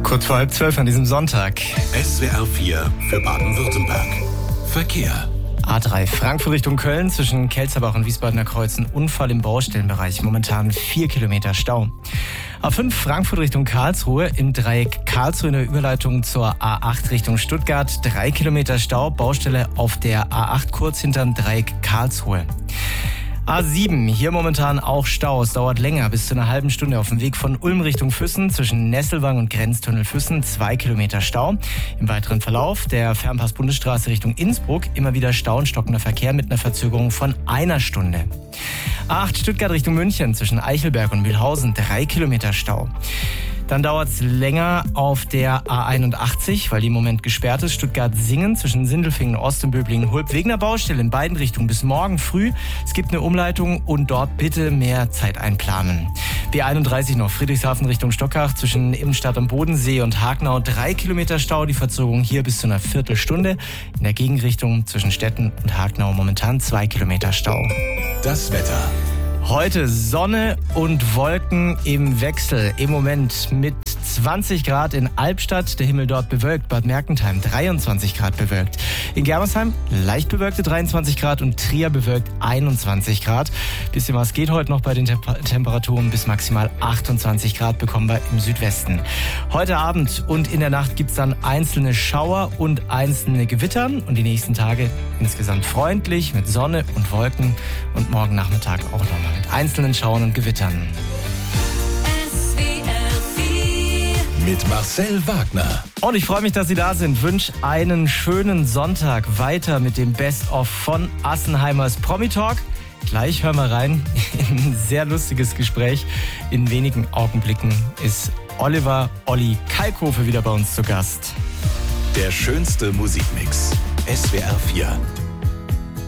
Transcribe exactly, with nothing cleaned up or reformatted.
Kurz vor halb zwölf an diesem Sonntag. S W R vier für Baden-Württemberg. Verkehr. A drei Frankfurt Richtung Köln zwischen Kelzerbach und Wiesbadener Kreuz. Ein Unfall im Baustellenbereich. Momentan vier Kilometer Stau. A fünf Frankfurt Richtung Karlsruhe. Im Dreieck Karlsruhe in der Überleitung zur A acht Richtung Stuttgart. Drei Kilometer Stau. Baustelle auf der A acht kurz hinterm Dreieck Karlsruhe. A sieben, hier momentan auch Stau. Es dauert länger, bis zu einer halben Stunde auf dem Weg von Ulm Richtung Füssen zwischen Nesselwang und Grenztunnel Füssen. Zwei Kilometer Stau. Im weiteren Verlauf der Fernpass-Bundesstraße Richtung Innsbruck immer wieder Stau und stockender Verkehr mit einer Verzögerung von einer Stunde. A acht Stuttgart Richtung München zwischen Eichelberg und Mühlhausen. Drei Kilometer Stau. Dann dauert es länger auf der A einundachtzig, weil die im Moment gesperrt ist. Stuttgart-Singen zwischen Sindelfingen Ost und Böblingen-Hulb wegen der Baustelle in beiden Richtungen bis morgen früh. Es gibt eine Umleitung und dort bitte mehr Zeit einplanen. B einunddreißig noch Friedrichshafen Richtung Stockach zwischen Innenstadt am Bodensee und Hagenau. Drei Kilometer Stau, die Verzögerung hier bis zu einer Viertelstunde. In der Gegenrichtung zwischen Stetten und Hagenau momentan zwei Kilometer Stau. Das Wetter. Heute Sonne und Wolken im Wechsel. Im Moment mit zwanzig Grad in Albstadt, der Himmel dort bewölkt. Bad Mergentheim dreiundzwanzig Grad bewölkt. In Germersheim leicht bewölkte dreiundzwanzig Grad und Trier bewölkt einundzwanzig Grad. Bisschen was geht heute noch bei den Temper- Temperaturen. Bis maximal achtundzwanzig Grad bekommen wir im Südwesten. Heute Abend und in der Nacht gibt's dann einzelne Schauer und einzelne Gewittern. Und die nächsten Tage insgesamt freundlich mit Sonne und Wolken. Und morgen Nachmittag auch nochmal mit einzelnen Schauern und Gewittern. Mit Marcel Wagner. Und ich freue mich, dass Sie da sind. Wünsche einen schönen Sonntag. Weiter mit dem Best-of von Assenheimers Promi-Talk. Gleich hören wir rein in ein sehr lustiges Gespräch. In wenigen Augenblicken ist Oliver Olli Kalkofe wieder bei uns zu Gast. Der schönste Musikmix. S W R vier.